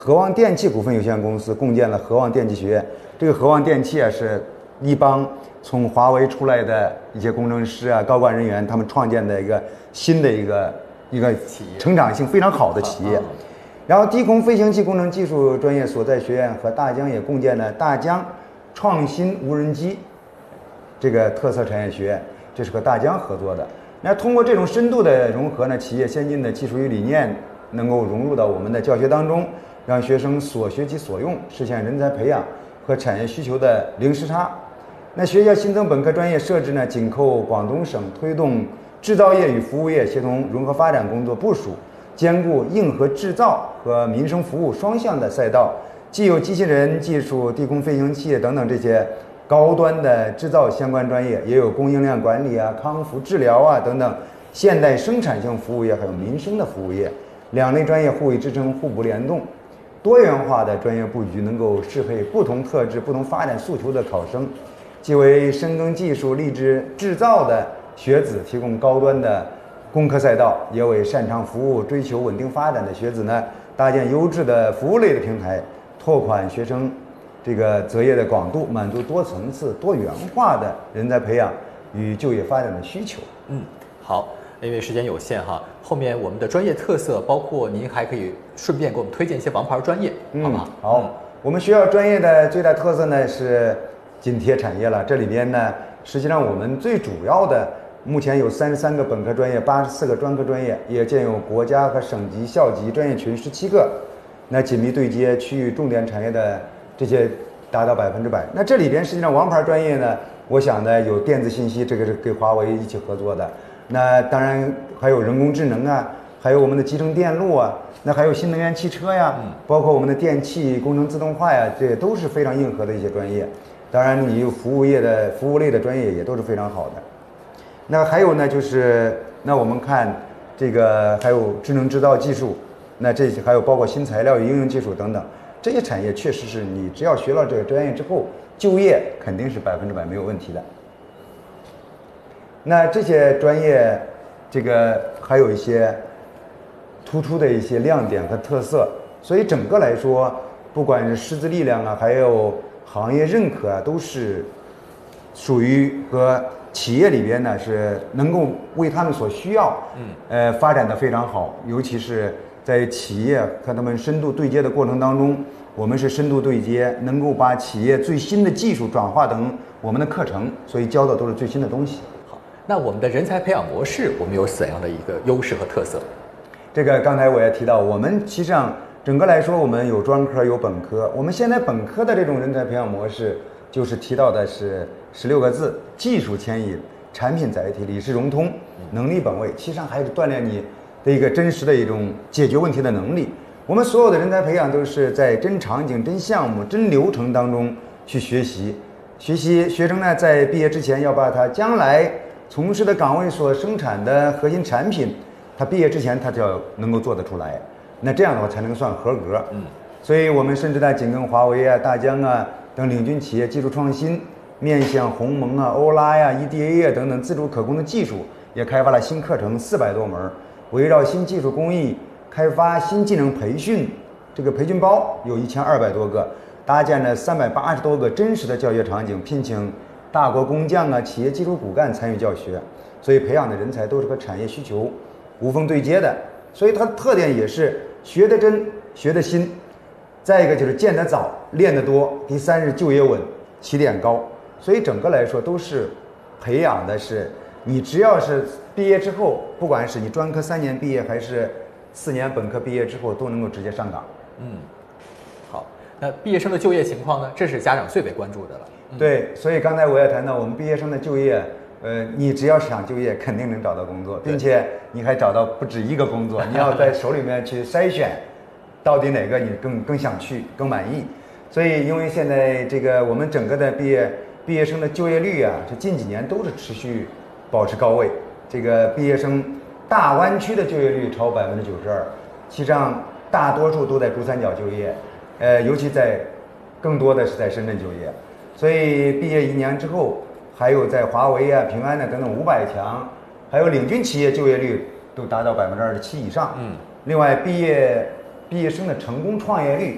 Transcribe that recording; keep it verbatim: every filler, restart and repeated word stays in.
和旺电器股份有限公司共建了和旺电气学院。这个和旺电器啊，是一帮从华为出来的一些工程师啊、高管人员，他们创建的一个新的一个一个成长性非常好的企业。然后低空飞行器工程技术专业所在学院和大疆也共建了大疆创新无人机这个特色产业学院，这是和大疆合作的。那通过这种深度的融合呢，企业先进的技术与理念能够融入到我们的教学当中，让学生所学即所用，实现人才培养和产业需求的零时差。那学校新增本科专业设置呢，紧扣广东省推动制造业与服务业协同融合发展工作部署，兼顾硬核制造和民生服务双向的赛道，既有机器人技术、低空飞行器等等这些高端的制造相关专业，也有供应链管理啊、康复治疗啊等等现代生产性服务业，还有民生的服务业，两类专业互为支撑、互补联动，多元化的专业布局能够适配不同特质、不同发展诉求的考生，既为深耕技术、立志制造的学子提供高端的工科赛道，也为擅长服务、追求稳定发展的学子呢搭建优质的服务类的平台，拓宽学生这个择业的广度，满足多层次、多元化的人才培养与就业发展的需求。 嗯，好，因为时间有限哈，后面我们的专业特色，包括您还可以顺便给我们推荐一些王牌专业， 嗯、 好吗？ 好，嗯、我们学校专业的最大特色呢是紧贴产业了。这里边呢，实际上我们最主要的，目前有三十三个本科专业，八十四个专科专业，也建有国家和省级、校级专业群十七个。那紧密对接区域重点产业的这些达到百分之百。那这里边实际上王牌专业呢，我想呢有电子信息，这个是跟华为一起合作的。那当然还有人工智能啊，还有我们的集成电路啊，那还有新能源汽车呀，包括我们的电气工程自动化呀，这都是非常硬核的一些专业。当然，你有服务业的服务类的专业也都是非常好的。那还有呢，就是那我们看这个还有智能制造技术，那这些还有包括新材料与应用技术等等，这些产业确实是你只要学了这个专业之后，就业肯定是百分之百没有问题的。那这些专业，这个还有一些突出的一些亮点和特色，所以整个来说，不管是师资力量啊，还有行业认可啊，都是属于和企业里边呢是能够为他们所需要，嗯，呃，发展的非常好。尤其是在企业和他们深度对接的过程当中，我们是深度对接，能够把企业最新的技术转化成我们的课程，所以教的都是最新的东西。 那我们的人才培养模式，我们有怎样的一个优势和特色？ 这个刚才我也提到，我们实际上整个来说，我们有专科有本科。我们现在本科的这种人才培养模式，就是提到的是十六个字：技术牵引，产品载体，理事融通，能力本位。其实上还是锻炼你的一个真实的一种解决问题的能力。我们所有的人才培养都是在真场景、真项目、真流程当中去学习。学习学生呢，在毕业之前要把他将来从事的岗位所生产的核心产品，他毕业之前他就要能够做得出来，那这样的话才能算合格。嗯，所以我们甚至在紧跟华为啊、大疆啊等领军企业技术创新，面向鸿蒙啊、欧拉呀、E D A 啊等等自主可控的技术，也开发了新课程四百多门，围绕新技术工艺开发新技能培训，这个培训包有一千二百多个，搭建了三百八十多个真实的教学场景，聘请大国工匠啊、企业基础骨干参与教学，所以培养的人才都是和产业需求无缝对接的。所以它的特点也是学得真、学得新，再一个就是见得早、练得多，第三是就业稳、起点高。所以整个来说都是培养的是你只要是毕业之后，不管是你专科三年毕业还是四年本科毕业之后，都能够直接上岗。 嗯，好，那毕业生的就业情况呢？这是家长最为关注的了。 对，所以刚才我也谈到，我们毕业生的就业，呃，你只要想就业，肯定能找到工作，并且你还找到不止一个工作，你要在手里面去筛选，到底哪个你更更想去、更满意。所以，因为现在这个我们整个的毕业毕业生的就业率啊，这近几年都是持续保持高位。这个毕业生大湾区的就业率超百分之九十二，其实上大多数都在珠三角就业，呃，尤其在更多的是在深圳就业。所以毕业一年之后，还有在华为啊、平安啊等等五百强，还有领军企业就业率都达到百分之二十七以上。嗯，另外毕业毕业生的成功创业率